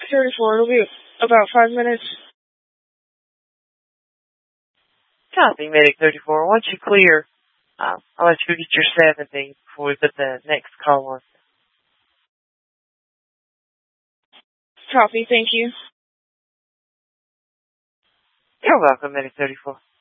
34. It'll be about 5 minutes. Copy, Medic 34. Once you clear, I'll let you go get your 70 before we put the next call on. Copy, thank you. You're welcome, Medic 34.